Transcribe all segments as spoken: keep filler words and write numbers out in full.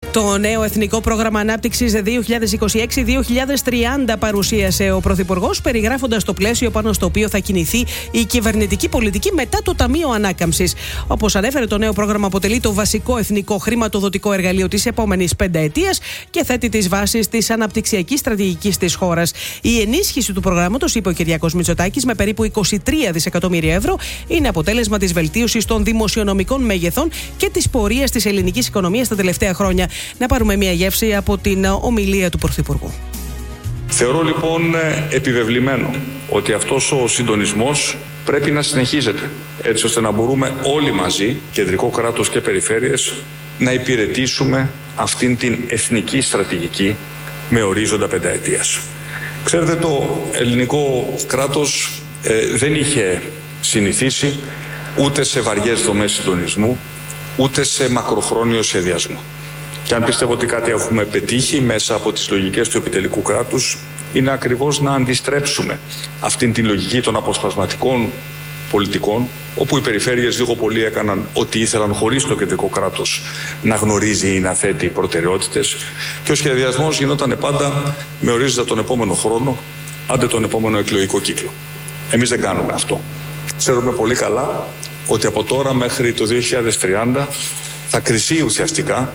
Το νέο Εθνικό Πρόγραμμα Ανάπτυξης δύο χιλιάδες είκοσι έξι δύο χιλιάδες τριάντα παρουσίασε ο Πρωθυπουργός, περιγράφοντας το πλαίσιο πάνω στο οποίο θα κινηθεί η κυβερνητική πολιτική μετά το Ταμείο Ανάκαμψης. Όπως ανέφερε, το νέο πρόγραμμα αποτελεί το βασικό εθνικό χρηματοδοτικό εργαλείο της επόμενης πενταετίας και θέτει τις βάσεις της αναπτυξιακής στρατηγικής της χώρας. Η ενίσχυση του προγράμματος, είπε ο Κυριάκος Μητσοτάκης, με περίπου είκοσι τρία δισεκατομμύρια ευρώ, είναι αποτέλεσμα της βελτίωσης των δημοσιονομικών μεγεθών και της πορείας της ελληνικής οικονομίας τα τελευταία χρόνια. Να πάρουμε μια γεύση από την ομιλία του Πρωθυπουργού. Θεωρώ λοιπόν επιβεβλημένο ότι αυτός ο συντονισμός πρέπει να συνεχίζεται, έτσι ώστε να μπορούμε όλοι μαζί, κεντρικό κράτος και περιφέρειες, να υπηρετήσουμε αυτήν την εθνική στρατηγική με ορίζοντα πενταετίας. Ξέρετε, το ελληνικό κράτος ε, δεν είχε συνηθίσει ούτε σε βαριές δομές συντονισμού, ούτε σε μακροχρόνιο σχεδιασμό. Και αν πιστεύω ότι κάτι έχουμε πετύχει μέσα από τις λογικές του επιτελικού κράτους, είναι ακριβώς να αντιστρέψουμε αυτήν την λογική των αποσπασματικών πολιτικών, όπου οι περιφέρειες λίγο πολύ έκαναν ό,τι ήθελαν χωρίς το κεντρικό κράτος να γνωρίζει ή να θέτει προτεραιότητες, και ο σχεδιασμός γινόταν πάντα με ορίζοντα τον επόμενο χρόνο, άντε τον επόμενο εκλογικό κύκλο. Εμείς δεν κάνουμε αυτό. Ξέρουμε πολύ καλά ότι από τώρα μέχρι το δύο χιλιάδες τριάντα θα κριθεί ουσιαστικά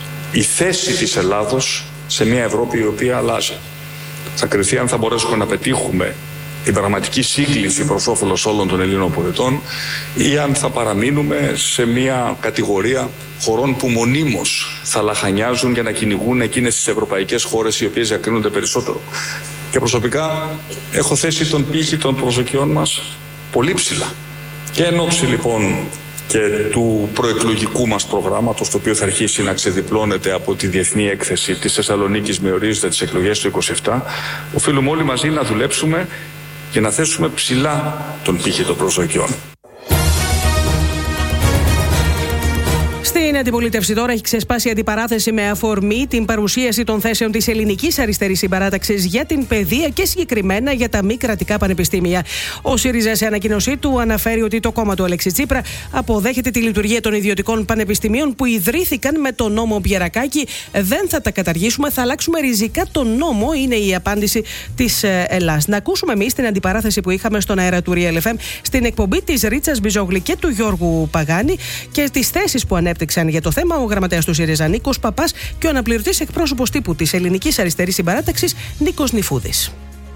η θέση της Ελλάδος σε μια Ευρώπη η οποία αλλάζει. Θα κριθεί αν θα μπορέσουμε να πετύχουμε την πραγματική σύγκληση προς όφελος όλων των Ελλήνων πολιτών ή αν θα παραμείνουμε σε μια κατηγορία χωρών που μονίμως θα λαχανιάζουν για να κυνηγούν εκείνες τις ευρωπαϊκές χώρες οι οποίες διακρίνονται περισσότερο. Και προσωπικά έχω θέσει τον πύχη των προσδοκιών μας πολύ ψηλά. Και εν ώψη λοιπόν και του προεκλογικού μας προγράμματος, το οποίο θα αρχίσει να ξεδιπλώνεται από τη Διεθνή Έκθεση της Θεσσαλονίκης με ορίζοντα τις εκλογές του είκοσι επτά, οφείλουμε όλοι μαζί να δουλέψουμε και να θέσουμε ψηλά τον πύχη των προσδοκιών. Στην αντιπολίτευση τώρα έχει ξεσπάσει αντιπαράθεση με αφορμή την παρουσίαση των θέσεων της Ελληνικής Αριστερής Συμπαράταξης για την παιδεία και συγκεκριμένα για τα μη κρατικά πανεπιστήμια. Ο ΣΥΡΙΖΑ σε ανακοίνωσή του αναφέρει ότι το κόμμα του Αλέξη Τσίπρα αποδέχεται τη λειτουργία των ιδιωτικών πανεπιστημίων που ιδρύθηκαν με τον νόμο Μπιερακάκη. Δεν θα τα καταργήσουμε, θα αλλάξουμε ριζικά τον νόμο, είναι η απάντηση της Ελλάς. Να ακούσουμε εμείς την αντιπαράθεση που είχαμε στον αέρα του Real εφ εμ στην εκπομπή της Ρίτσας Μπιζόγλη και του Γιώργου Παγάνη και τις θέσεις που ανέπτυξαν για το θέμα ο γραμματέας του ΣΥΡΙΖΑ Νίκος Παπάς και ο αναπληρωτής εκπρόσωπος τύπου της Ελληνικής Αριστερής Συμπαράταξης Νίκος Νηφούδης.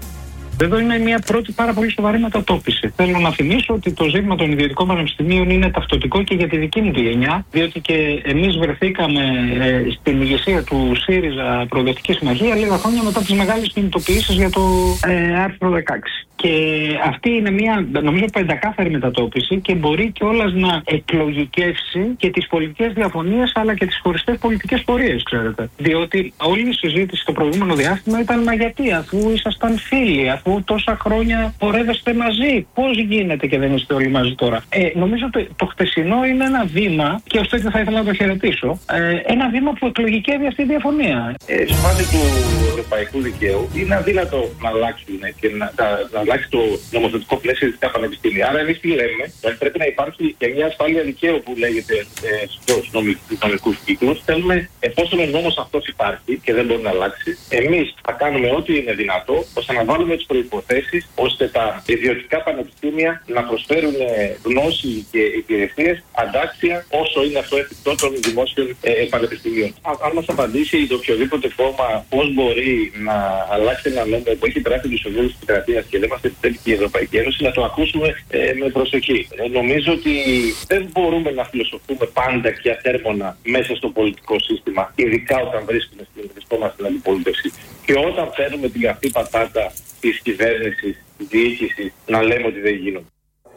Εδώ είναι μια πρώτη πάρα πολύ σοβαρή μετατόπιση. Θέλω να θυμίσω ότι το ζήτημα των ιδιωτικών πανεπιστημίων είναι ταυτοτικό και για τη δική μου τη γενιά, διότι και εμείς βρεθήκαμε ε, στην ηγεσία του ΣΥΡΙΖΑ Προοδευτική Συμμαχία λίγα χρόνια μετά τις μεγάλες κινητοποιήσεις για το ε, άρθρο δεκαέξι. Και αυτή είναι μια, νομίζω, πεντακάθαρη μετατόπιση και μπορεί κιόλας να εκλογικεύσει και τις πολιτικές διαφωνίες αλλά και τις χωριστές πολιτικές πορείες, ξέρετε. Διότι όλη η συζήτηση το προηγούμενο διάστημα ήταν μα γιατί, αφού ήσασταν φίλοι, αφού τόσα χρόνια πορεύεστε μαζί, πώς γίνεται και δεν είστε όλοι μαζί τώρα. Ε, νομίζω ότι το χτεσινό είναι ένα βήμα, και ως τέτοιο θα ήθελα να το χαιρετήσω, ε, ένα βήμα που εκλογικεύει αυτή τη διαφωνία. Ε, Σπάνι του ευρωπαϊκού δικαίου είναι αδύνατο να αλλάξουν και να, να, να αλλάξει το νομοθετικό πλαίσιο της πανεπιστήμια. Άρα, εμείς τι λέμε, δηλαδή πρέπει να υπάρχει και μια ασφάλεια δικαίου που λέγεται ε, στους νομικούς κύκλους. Θέλουμε, εφόσον ο νόμος αυτός υπάρχει και δεν μπορεί να αλλάξει, εμείς θα κάνουμε ό,τι είναι δυνατό ώστε να βάλουμε τις προϋποθέσεις ώστε τα ιδιωτικά πανεπιστήμια να προσφέρουν γνώση και υπηρεσίες αντάξια όσο είναι αυτό εφικτό των δημόσιων ε, πανεπιστημίων. Αν μας απαντήσει το οποιοδήποτε κόμμα πώς μπορεί να αλλάξει ένα νόμο που έχει περάσει τους οδούς της επικρατείας και δεν μας επιτρέπει και η Ευρωπαϊκή Ένωση, να το ακούσουμε ε, με προσοχή. Ε, νομίζω ότι δεν μπορούμε να φιλοσοφούμε πάντα και ατέρμονα μέσα στο πολιτικό σύστημα, ειδικά όταν βρισκόμαστε στην αντιπολίτευση. Και όταν παίρνουμε την καυτή πατάτα της κυβέρνησης, της διοίκησης, να λέμε ότι δεν γίνονται.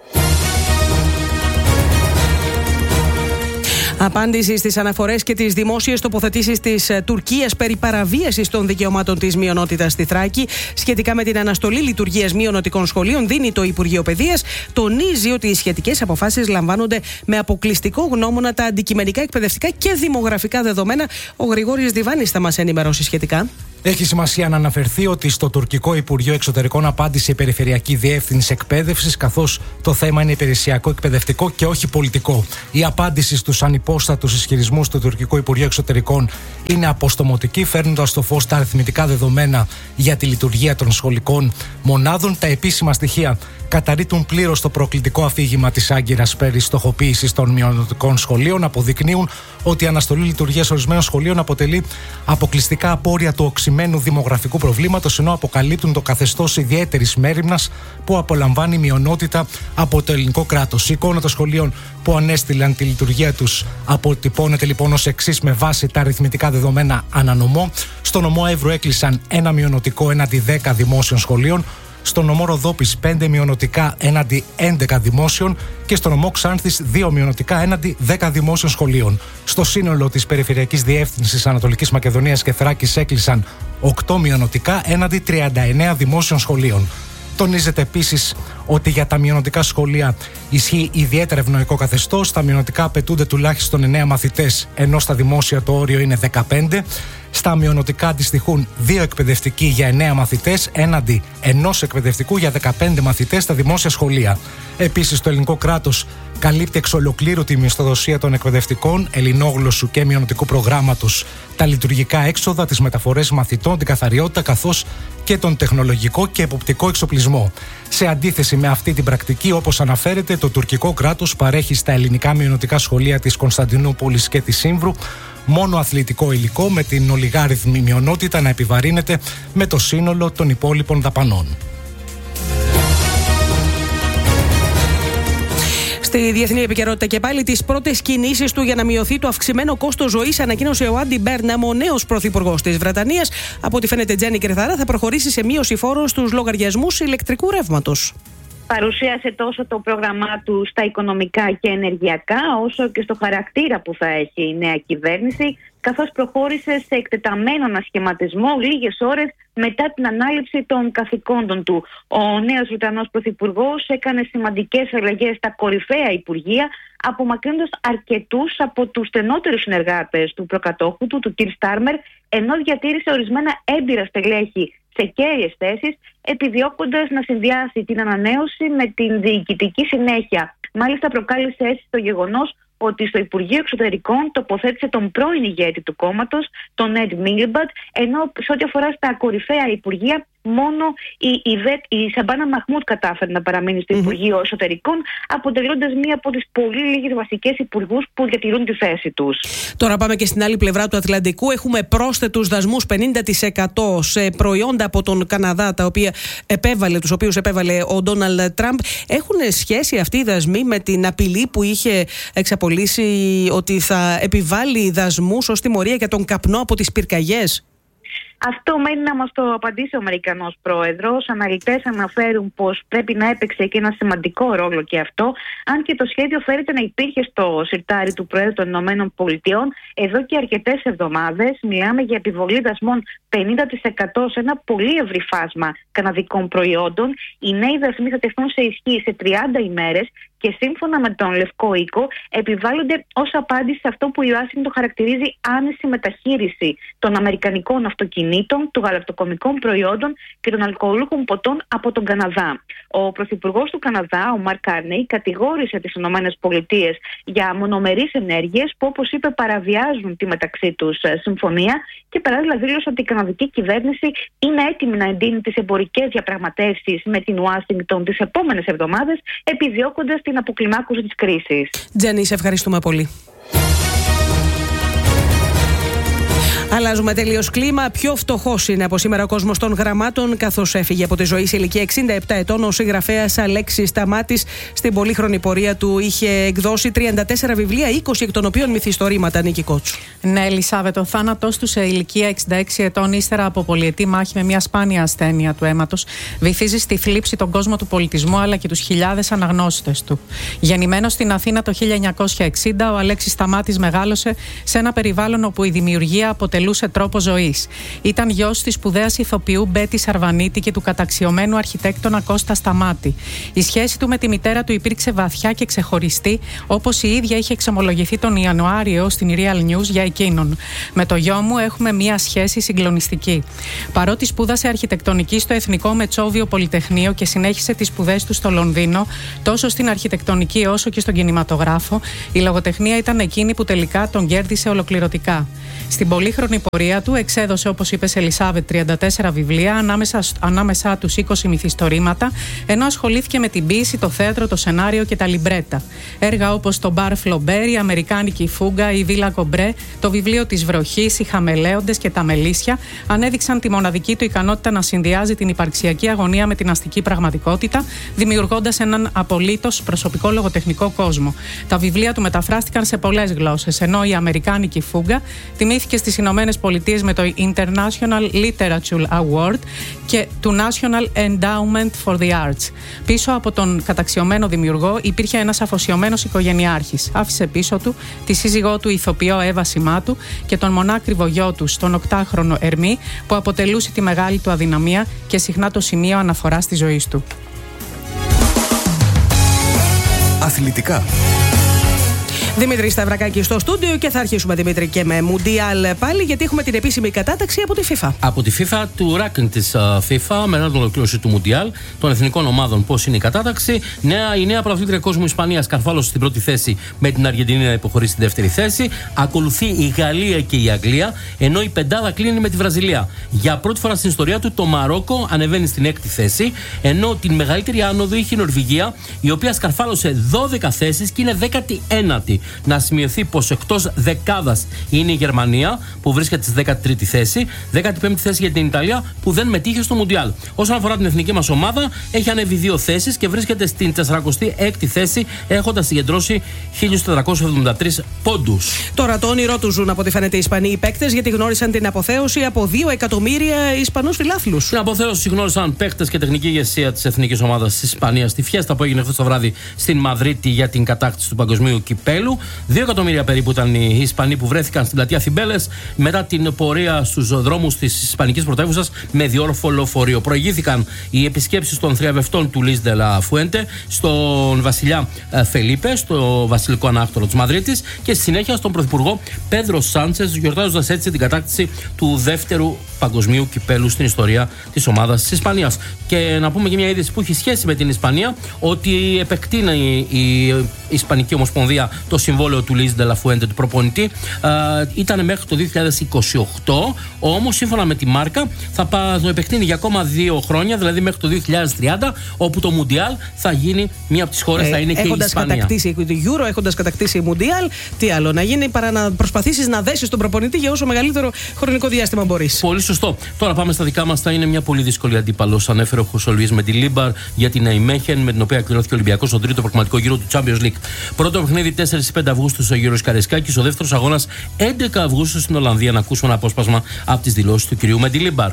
Απάντηση στις αναφορές και τις δημόσιες τοποθετήσεις της Τουρκίας περί παραβίασης των δικαιωμάτων της μειονότητας στη Θράκη σχετικά με την αναστολή λειτουργίας μειονοτικών σχολείων δίνει το Υπουργείο Παιδείας. Τονίζει ότι οι σχετικές αποφάσεις λαμβάνονται με αποκλειστικό γνώμονα τα αντικειμενικά, εκπαιδευτικά και δημογραφικά δεδομένα. Ο Γρηγόρης Διβάνης θα μας ενημερώσει σχετικά. Έχει σημασία να αναφερθεί ότι στο τουρκικό Υπουργείο Εξωτερικών απάντησε η Περιφερειακή Διεύθυνση Εκπαίδευσης, καθώς το θέμα είναι υπηρεσιακό εκπαιδευτικό και όχι πολιτικό. Η απάντηση στους ανυπόστατους ισχυρισμούς του τουρκικού Υπουργείου Εξωτερικών είναι αποστομωτική, φέρνοντας στο φως τα αριθμητικά δεδομένα για τη λειτουργία των σχολικών μονάδων. Τα επίσημα στοιχεία καταρρίτουν πλήρως το προκλητικό αφήγημα της Άγκυρας περί στοχοποίησης των μειονοτικών σχολείων, αποδεικνύουν ότι η αναστολή λειτουργίας ορισμένων σχολείων αποτελεί αποκλειστικά απόρρια του οξυμένου δημογραφικού προβλήματος, ενώ αποκαλύπτουν το καθεστώς ιδιαίτερης μέριμνας που απολαμβάνει η μειονότητα από το ελληνικό κράτος. Η εικόνα των σχολείων που ανέστηλαν τη λειτουργία τους αποτυπώνεται λοιπόν ως εξής με βάση τα αριθμητικά δεδομένα ανανομό. Στο νομό Εύρου έκλεισαν ένα μειονοτικό έναντι δέκα δημόσιων σχολείων. Στο νομό Ροδόπης πέντε μειονοτικά έναντι έντεκα δημόσιων και στο νομό Ξάνθης δύο μειονοτικά έναντι δέκα δημόσιων σχολείων. Στο σύνολο της Περιφερειακής Διεύθυνσης Ανατολικής Μακεδονίας και Θράκης έκλεισαν οκτώ μειονοτικά έναντι τριάντα εννέα δημόσιων σχολείων. Τονίζεται επίσης ότι για τα μειονοτικά σχολεία ισχύει ιδιαίτερα ευνοϊκό καθεστώς. Στα μειονοτικά απαιτούνται τουλάχιστον εννέα μαθητές, ενώ στα δημόσια το όριο είναι δεκαπέντε. Στα μειονοτικά αντιστοιχούν δύο εκπαιδευτικοί για εννέα μαθητές έναντι ενός εκπαιδευτικού για δεκαπέντε μαθητές στα δημόσια σχολεία. Επίσης, το ελληνικό κράτος καλύπτει εξ ολοκλήρου τη μισθοδοσία των εκπαιδευτικών, ελληνόγλωσσου και μειονοτικού προγράμματος, τα λειτουργικά έξοδα, τις μεταφορές μαθητών, την καθαριότητα καθώς και τον τεχνολογικό και εποπτικό εξοπλισμό. Σε αντίθεση με αυτή την πρακτική, όπως αναφέρεται, το τουρκικό κράτος παρέχει στα ελληνικά μειονοτικά σχολεία της Κωνσταντινούπολης και της Σύμβρου μόνο αθλητικό υλικό, με την ολιγάριθμη μειονότητα να επιβαρύνεται με το σύνολο των υπόλοιπων δαπανών. Στη διεθνή επικαιρότητα και πάλι, τις πρώτες κινήσεις του για να μειωθεί το αυξημένο κόστος ζωής ανακοίνωσε ο Άντι Μπέρναμ, ο νέος πρωθυπουργός της Βρετανίας. Από ό,τι φαίνεται, Τζέννη Κρυθαρά θα προχωρήσει σε μείωση φόρων στους λογαριασμούς ηλεκτρικού ρεύματος. Παρουσίασε τόσο το πρόγραμμά του στα οικονομικά και ενεργειακά, όσο και στο χαρακτήρα που θα έχει η νέα κυβέρνηση, καθώς προχώρησε σε εκτεταμένο ανασχηματισμό λίγες ώρες μετά την ανάληψη των καθηκόντων του. Ο νέος Βρετανός πρωθυπουργός έκανε σημαντικές αλλαγές στα κορυφαία υπουργεία, απομακρύνοντας αρκετούς από τους στενότερους συνεργάτες του προκατόχου του, του Κιρ Στάρμερ, ενώ διατήρησε ορισμένα έμπειρα στελέχη σε κέρυες θέσεις, επιδιώκοντας να συνδυάσει την ανανέωση με την διοικητική συνέχεια. Μάλιστα, προκάλεσε αίσθηση το γεγονός ότι στο Υπουργείο Εξωτερικών τοποθέτησε τον πρώην ηγέτη του κόμματος, τον Ed Miliband, ενώ σε ό,τι αφορά στα κορυφαία υπουργεία, μόνο η, η, η Σαμπάνα Μαχμούτ κατάφερε να παραμείνει στο mm-hmm. Υπουργείο Εσωτερικών, αποτελώντας μία από τις πολύ λίγες βασικές υπουργούς που διατηρούν τη θέση τους. Τώρα πάμε και στην άλλη πλευρά του Ατλαντικού. Έχουμε πρόσθετους δασμούς πενήντα τοις εκατό σε προϊόντα από τον Καναδά, τα οποία επέβαλε, τους οποίους επέβαλε ο Ντόναλντ Τραμπ. Έχουν σχέση αυτοί οι δασμοί με την απειλή που είχε εξαπολύσει ότι θα επιβάλλει δασμούς ως τιμωρία για τον καπνό από τις πυρκαγιές? Αυτό μένει να μας το απαντήσει ο Αμερικανός πρόεδρος. Αναλυτές αναφέρουν πως πρέπει να έπαιξε και ένα σημαντικό ρόλο και αυτό, αν και το σχέδιο φέρεται να υπήρχε στο σιρτάρι του Προέδρου των Ηνωμένων Πολιτειών εδώ και αρκετές εβδομάδες. Μιλάμε για επιβολή δασμών πενήντα τοις εκατό σε ένα πολύ ευρύ φάσμα καναδικών προϊόντων. Οι νέοι δασμοί θα τεθούν σε ισχύ σε τριάντα ημέρες και σύμφωνα με τον Λευκό Οίκο επιβάλλονται ως απάντηση σε αυτό που η Ουάσιγκτον χαρακτηρίζει άνηση μεταχείριση των αμερικανικών αυτοκινήτων, των γαλακτοκομικών προϊόντων και των αλκοολούχων ποτών από τον Καναδά. Ο πρωθυπουργός του Καναδά, ο Μαρκ Κάρνεϊ, κατηγόρησε τις ΗΠΑ για μονομερείς ενέργειες που, όπως είπε, παραβιάζουν τη μεταξύ τους συμφωνία και παράλληλα δήλωσε ότι η καναδική κυβέρνηση είναι έτοιμη να εντείνει τις εμπορικές διαπραγματεύσεις με την Ουάσιγκτον τις επόμενες εβδομάδες, επιδιώκοντας την αποκλιμάκωση της κρίσης. Τζέννη, σε ευχαριστούμε πολύ. Αλλάζουμε τελείως κλίμα. Πιο φτωχός είναι από σήμερα ο κόσμος των γραμμάτων, καθώς έφυγε από τη ζωή σε ηλικία εξήντα επτά ετών ο συγγραφέας Αλέξης Σταμάτης. Στην πολύχρονη πορεία του είχε εκδώσει τριάντα τέσσερα βιβλία, είκοσι εκ των οποίων μυθιστορήματα. Νίκη Κότσου. Ναι, Ελισάβετ, ο θάνατός του σε ηλικία εξήντα έξι ετών, ύστερα από πολυετή μάχη με μια σπάνια ασθένεια του αίματος, βυθίζει στη θλίψη τον κόσμο του πολιτισμού αλλά και τους χιλιάδες αναγνώστες του. Γεννημένος στην Αθήνα το χίλια εννιακόσια εξήντα, ο Αλέξης Σταμάτης μεγάλωσε σε ένα περιβάλλον όπου η δημιουργία αποτελεί αποτελούσε τρόπο ζωής. Ήταν γιος της σπουδαίας ηθοποιού Μπέτη Σαρβανίτη και του καταξιωμένου αρχιτέκτονα Κώστα Σταμάτη. Η σχέση του με τη μητέρα του υπήρξε βαθιά και ξεχωριστή, όπως η ίδια είχε εξομολογηθεί τον Ιανουάριο στην Real News για εκείνον. Με το γιο μου έχουμε μία σχέση συγκλονιστική. Παρότι σπούδασε αρχιτεκτονική στο Εθνικό Μετσόβιο Πολυτεχνείο και συνέχισε τις σπουδές του στο Λονδίνο, τόσο στην αρχιτεκτονική όσο και στον κινηματογράφο, η λογοτεχνία ήταν εκείνη που τελικά τον κέρδισε ολοκληρωτικά. Στην πολύχρονη πορεία του εξέδωσε, όπως είπε Ελισάβετ, τριάντα τέσσερα βιβλία, ανάμεσα, ανάμεσά τους είκοσι μυθιστορήματα, ενώ ασχολήθηκε με την ποίηση, το θέατρο, το σενάριο και τα λιμπρέτα. Έργα όπως το Μπαρ Φλομπέρ, η Αμερικάνικη Φούγκα, η Βίλα Κομπρέ, το βιβλίο της Βροχής, οι Χαμελέοντες και τα Μελίσια ανέδειξαν τη μοναδική του ικανότητα να συνδυάζει την υπαρξιακή αγωνία με την αστική πραγματικότητα, δημιουργώντας έναν απολύτως προσωπικό λογοτεχνικό κόσμο. Τα βιβλία του μεταφράστηκαν σε πολλές γλώσσες, ενώ η Αμερικάνικη Φούγκα τιμήθηκε στις Ηνωμένες Πολιτείες με το International Literature Award και του National Endowment for the Arts. Πίσω από τον καταξιωμένο δημιουργό υπήρχε ένας αφοσιωμένος οικογενειάρχης. Άφησε πίσω του τη σύζυγό του ηθοποιό Εύα Σιμάτου και τον μονάκριβο γιο του, τον οκτάχρονο Ερμή, που αποτελούσε τη μεγάλη του αδυναμία και συχνά το σημείο αναφοράς της ζωής του. Αθλητικά. Δημήτρη Σταυρακάκη στο στούντιο και θα αρχίσουμε, Δημήτρη, και με Μουντιάλ πάλι, γιατί έχουμε την επίσημη κατάταξη από τη FIFA. Από τη FIFA, του ranking της uh, FIFA, μετά την ολοκλήρωση του Μουντιάλ, των εθνικών ομάδων, πώς είναι η κατάταξη. Νέα, η νέα πρωταθλήτρια κόσμου Ισπανία καρφάλωσε στην πρώτη θέση, με την Αργεντινή να υποχωρήσει στη δεύτερη θέση. Ακολουθεί η Γαλλία και η Αγγλία, ενώ η πεντάδα κλείνει με τη Βραζιλία. Για πρώτη φορά στην ιστορία του, το Μαρόκο ανεβαίνει στην έκτη θέση, ενώ την μεγαλύτερη άνοδο είχε η Νορβηγία, η οποία σκαρφάλωσε δώδεκα θέσεις και είναι δέκατη ένατη. Να σημειωθεί πως εκτός δεκάδας είναι η Γερμανία, που βρίσκεται στη δέκατη τρίτη θέση, δέκατη πέμπτη θέση για την Ιταλία, που δεν μετήχε στο Μουντιάλ. Όσον αφορά την εθνική μας ομάδα, έχει ανέβει δύο θέσεις και βρίσκεται στην σαρανταέκτη έκτη θέση, έχοντας συγκεντρώσει χίλιους τετρακόσιους εβδομήντα τρεις πόντους. Τώρα το όνειρό του ζουν, από ό,τι φαίνεται, οι Ισπανοί παίκτες, γιατί γνώρισαν την αποθέωση από δύο εκατομμύρια Ισπανούς φιλάθλους. Την αποθέωση γνώρισαν παίκτες και τεχνική ηγεσία της εθνικής ομάδας της Ισπανίας στη φιέστα που έγινε χθες το βράδυ στην Μαδρίτη για την κατάκτηση του παγκοσμίου κυπέλου. Δύο εκατομμύρια περίπου ήταν οι Ισπανοί που βρέθηκαν στην πλατεία Θιμπέλες μετά την πορεία στους δρόμους της Ισπανικής πρωτεύουσας με διόρφο λεωφορείο. Προηγήθηκαν οι επισκέψεις των θριαμβευτών του Λουίς ντε λα Φουέντε στον βασιλιά Φελίπε, στο βασιλικό ανάκτορο της Μαδρίτης, και στη συνέχεια στον πρωθυπουργό Πέδρο Σάντσες, γιορτάζοντας έτσι την κατάκτηση του δεύτερου παγκοσμίου κυπέλου στην ιστορία της ομάδας της Ισπανίας. Και να πούμε και μια είδηση που έχει σχέση με την Ισπανία, ότι επεκτείνει η Ισπανική Ομοσπονδία το συμβόλαιο του Λουίς ντε λα Φουέντε, του προπονητή. Ε, ήταν μέχρι το δύο χιλιάδες είκοσι οκτώ, όμως σύμφωνα με τη Μάρκα θα το επεκτείνει για ακόμα δύο χρόνια, δηλαδή μέχρι το δύο χιλιάδες τριάντα, όπου το Μουντιάλ θα γίνει μία από τις χώρες, ε, θα είναι και η Ισπανία. Κατακτήσει το Euro, έχοντας κατακτήσει η Μουντιάλ, τι άλλο να γίνει παρά να προσπαθήσεις να δέσεις τον προπονητή για όσο μεγαλύτερο χρονικό διάστημα μπορείς. Πολύ σωστό. Τώρα πάμε στα δικά μας. Θα είναι μια πολύ δύσκολη αντίπαλος. Ανέφερε ο Χωσέ Λουίς με τη Λίμπαρ για την Ναϊμέχεν, με την οποία κληρώθηκε ο Ολυμπιακός στον τρίτο προγραμματικό γύρο του Champions League. Πρώτο παιχνίδι τέσσερα με πέντε Αυγούστου στο Γύρος Καραϊσκάκης, ο δεύτερος αγώνας έντεκα Αυγούστου στην Ολλανδία. Να ακούσουμε ένα απόσπασμα από τις δηλώσεις του κυρίου Μεντιλίμπαρ.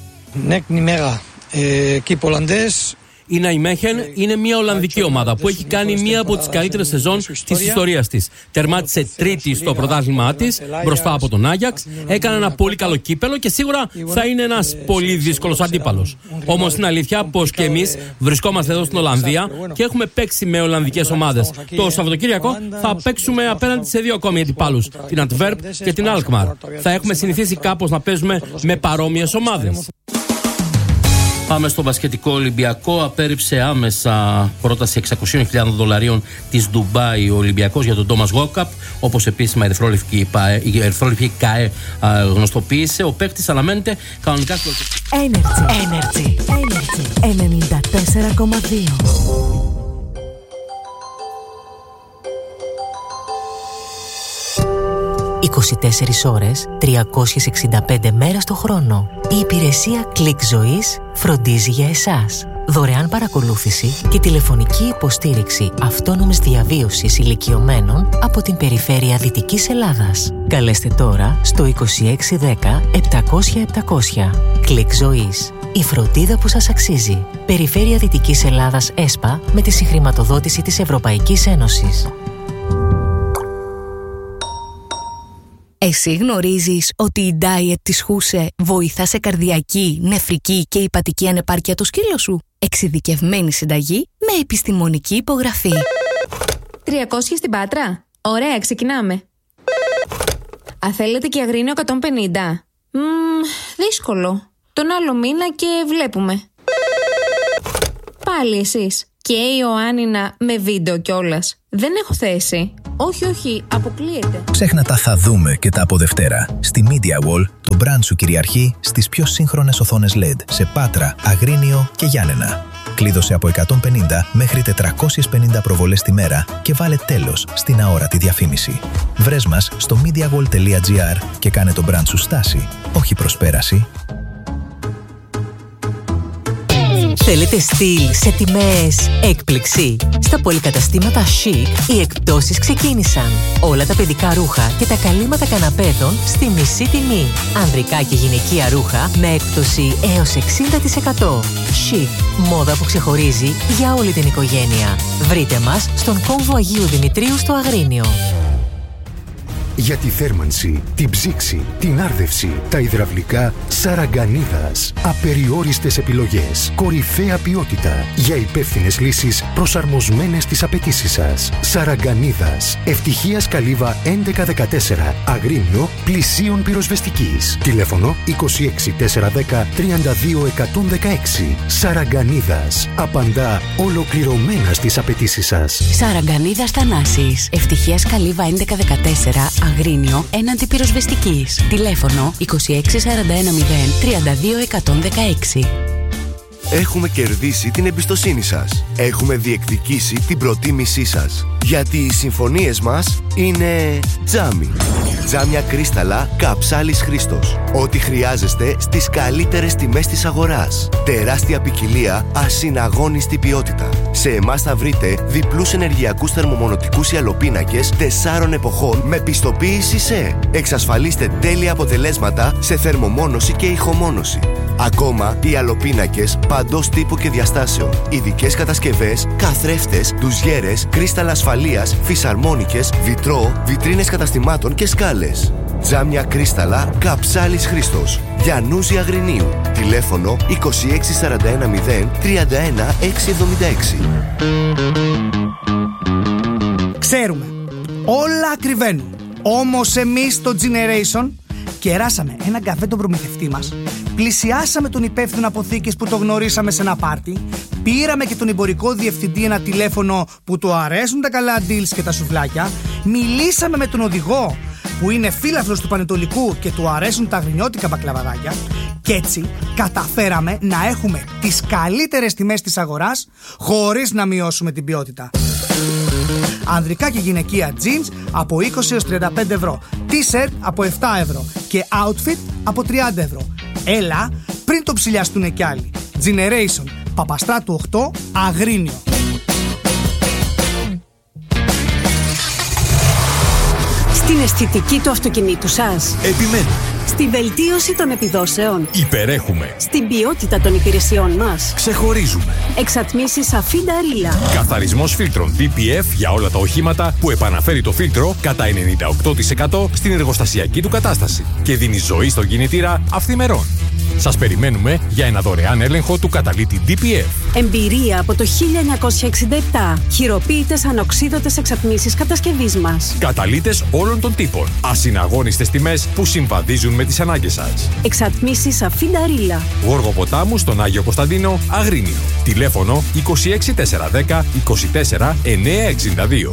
Η Ναϊμέχεν είναι μια Ολλανδική ομάδα που έχει κάνει μια από τις καλύτερες σεζόν της ιστορίας της. Τερμάτισε τρίτη στο πρωτάθλημά της μπροστά από τον Άγιαξ. Έκανε ένα πολύ καλό κύπελο και σίγουρα θα είναι ένας πολύ δύσκολος αντίπαλος. Όμως είναι αλήθεια πως και εμείς βρισκόμαστε εδώ στην Ολλανδία και έχουμε παίξει με Ολλανδικές ομάδες. Το Σαββατοκύριακο θα παίξουμε απέναντι σε δύο ακόμη αντιπάλους, την Αντβέρπ και την Αλκμαρ. Θα έχουμε συνηθίσει κάπως να παίζουμε με παρόμοιες ομάδες. Πάμε στο μπασκετικό. Ολυμπιακό απέρριψε άμεσα πρόταση εξακόσιες χιλιάδες δολαρίων της Ντουμπάι ο Ολυμπιακός για τον Τόμας Γουόκαπ, όπως επίσημα η ερυθρόλευκη ΚΑΕ γνωστοποίησε. Ο παίκτης αναμένεται κανονικά στο Energy, Energy, Energy ενενήντα τέσσερα κόμμα δύο. είκοσι τέσσερις ώρες, τριακόσιες εξήντα πέντε μέρες το χρόνο. Η υπηρεσία Κλικ Ζωής φροντίζει για εσάς. Δωρεάν παρακολούθηση και τηλεφωνική υποστήριξη αυτόνομης διαβίωσης ηλικιωμένων από την περιφέρεια Δυτικής Ελλάδας. Καλέστε τώρα στο είκοσι έξι δέκα επτακόσια επτακόσια. Κλικ Ζωής. Η φροντίδα που σας αξίζει. Περιφέρεια Δυτικής Ελλάδας ΕΣΠΑ με τη συγχρηματοδότηση της Ευρωπαϊκής Ένωσης. Εσύ γνωρίζεις ότι η diet της Χούσε βοηθά σε καρδιακή, νεφρική και ηπατική ανεπάρκεια το σκύλο σου? Εξειδικευμένη συνταγή με επιστημονική υπογραφή. τριακόσια στην Πάτρα. Ωραία, ξεκινάμε. Α, θέλετε και αγρίνιο εκατόν πενήντα. Μμμ, δύσκολο. Τον άλλο μήνα και βλέπουμε. Πάλι εσείς. Και η Ιωάννινα με βίντεο κιόλας. Δεν έχω θέση. Όχι, όχι, αποκλείεται. Ξέχνα τα θα δούμε και τα από Δευτέρα. Στη Media Wall, το brand σου κυριαρχεί στις πιο σύγχρονες οθόνες ελ ι ντι σε Πάτρα, Αγρίνιο και Γιάννενα. Κλείδωσε από εκατόν πενήντα μέχρι τετρακόσιες πενήντα προβολές τη μέρα και βάλε τέλος στην αόρατη διαφήμιση. Βρες μας στο mediawall τελεία gr και κάνε το brand σου στάση, όχι προσπέραση. Θέλετε στυλ σε τιμές έκπληξη? Στα πολυκαταστήματα Chic οι εκπτώσεις ξεκίνησαν. Όλα τα παιδικά ρούχα και τα καλύματα καναπέδων στη μισή τιμή. Ανδρικά και γυναικεία ρούχα με έκπτωση έως εξήντα τοις εκατό. Chic, μόδα που ξεχωρίζει για όλη την οικογένεια. Βρείτε μας στον κόμβο Αγίου Δημητρίου στο Αγρίνιο. Για τη θέρμανση, την ψήξη, την άρδευση, τα υδραυλικά, Σαραγκανίδας. Απεριόριστες επιλογές, κορυφαία ποιότητα για υπεύθυνες λύσεις προσαρμοσμένες στις απαιτήσεις σας. Σαραγκανίδας. Ευτυχίας Καλύβα έντεκα δεκατέσσερα. Αγρίνιο, πλησίων πυροσβεστικής. Τηλέφωνο είκοσι έξι τετρακόσια δέκα τριάντα δύο εκατόν δεκαέξι. Σαραγκανίδας. Απαντά ολοκληρωμένα στις απαιτήσεις σας. Σαραγκανίδας Θανάσης. Ευτυχίας Καλύβα έντεκα δεκατέσσερα. Αγρίνιο έναντι πυροσβεστικής. Τηλέφωνο είκοσι έξι σαράντα ένα μηδέν τριάντα δύο εκατόν δεκαέξι. Έχουμε κερδίσει την εμπιστοσύνη σας. Έχουμε διεκδικήσει την προτίμησή σας. Γιατί οι συμφωνίες μας είναι τζάμι. Τζάμια κρίσταλα Καψάλης Χρήστος. Ό,τι χρειάζεστε στις καλύτερες τιμές της αγοράς. Τεράστια ποικιλία, ασυναγώνιστη ποιότητα. Σε εμάς θα βρείτε διπλούς ενεργειακούς θερμομονωτικούς ιαλοπίνακες τεσσάρων εποχών με πιστοποίηση ΣΕ. Εξασφαλίστε τέλεια αποτελέσματα σε θερμομόνωση και ηχομόνωση. Ακόμα, οι ιαλοπίνακες παντός τύπου και διαστάσεων. Ειδικές κατασκευές, καθρέφτες, ντουζιέρες, κρίσταλα ασφαλείας, φυσαρμόνικες, βιτρό, βιτρίνες καταστημάτων και σκάλες. Τζάμια κρίσταλα Καψάλης Χρήστος. Γιαννούζη Αγρινίου. Τηλέφωνο είκοσι έξι σαράντα ένα μηδέν τριάντα ένα εξακόσια εβδομήντα έξι. Ξέρουμε, όλα ακριβένουν. Όμως εμείς στο Generation κεράσαμε έναν καφέ τον προμηθευτή μας, πλησιάσαμε τον υπεύθυνο αποθήκης που το γνωρίσαμε σε ένα πάρτι, πήραμε και τον εμπορικό διευθυντή ένα τηλέφωνο που του αρέσουν τα καλά deals και τα σουβλάκια, μιλήσαμε με τον οδηγό που είναι φίλαθλος του Πανετολικού και του αρέσουν τα αγρινιώτικα μπακλαβαδάκια και έτσι καταφέραμε να έχουμε τις καλύτερες τιμές της αγοράς χωρίς να μειώσουμε την ποιότητα. Ανδρικά και γυναικεία jeans από είκοσι έως τριάντα πέντε ευρώ, t-shirt από επτά ευρώ και outfit από τριάντα ευρώ. Έλα πριν το ψηλιαστούν κι άλλοι. Generation, Παπαστράτου οκτώ, Αγρίνιο. Στην αισθητική του αυτοκινήτου σας. Επιμένουμε. Στη βελτίωση των επιδόσεων. Υπερέχουμε. Στην ποιότητα των υπηρεσιών μας. Ξεχωρίζουμε. Εξατμίσεις Αφίντα Ρίλα. Καθαρισμός φίλτρων ντι πι εφ για όλα τα οχήματα που επαναφέρει το φίλτρο κατά ενενήντα οκτώ τοις εκατό στην εργοστασιακή του κατάσταση και δίνει ζωή στον κινητήρα αυθημερών. Σας περιμένουμε για ένα δωρεάν έλεγχο του καταλήτη ντι πι εφ. Εμπειρία από το χίλια εννιακόσια εξήντα επτά. Χειροποίητες ανοξίδωτες εξατμίσεις κατασκευής μας. Καταλύτες όλων των τύπων. Ασυναγώνιστες τιμές που συμβαδίζουν με τις ανάγκες σας. Εξατμίσεις Αφίντα Ρίλα. Γόργο Ποτάμου στον Άγιο Κωνσταντίνο, Αγρίνιο. Τηλέφωνο είκοσι έξι τετρακόσια δέκα είκοσι τέσσερα εννιακόσια εξήντα δύο.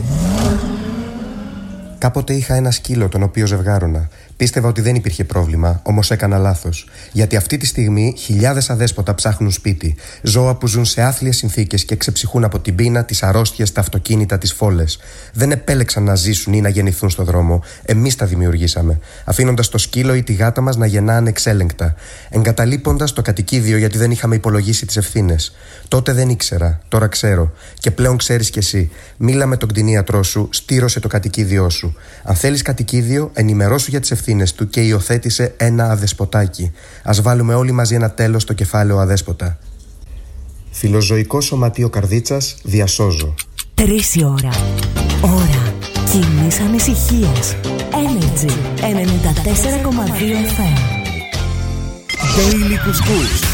Κάποτε είχα ένα σκύλο τον οποίο ζευγάρωνα. Πίστευα ότι δεν υπήρχε πρόβλημα, όμως έκανα λάθος. Γιατί αυτή τη στιγμή χιλιάδες αδέσποτα ψάχνουν σπίτι. Ζώα που ζουν σε άθλιες συνθήκες και ξεψυχούν από την πείνα, τις αρρώστιες, τα αυτοκίνητα, τις φόλες. Δεν επέλεξαν να ζήσουν ή να γεννηθούν στο δρόμο. Εμείς τα δημιουργήσαμε. Αφήνοντας το σκύλο ή τη γάτα μας να γεννά ανεξέλεγκτα. Εγκαταλείποντας το κατοικίδιο γιατί δεν είχαμε υπολογίσει τις ευθύνες. Τότε δεν ήξερα, τώρα ξέρω. Και πλέον ξέρεις κι εσύ. Μίλα με τον κτηνίατρό σου, στήρωσε το κατοικίδιό σου. Αν θέλεις κατοικίδιο, ενημερώσου για τις ευθύνες του και υιοθέτησε ένα αδεσποτάκι. Ας βάλουμε όλοι μαζί ένα τέλος στο κεφάλαιο αδέσποτα. Φιλοζωικό Σωματείο Καρδίτσας, διασώζω. Τρεις η ώρα. Ώρα κοινή. χωρίς ανησυχίες. Energy ενενήντα τέσσερα κόμμα δύο εφ εμ. Daily Couscous.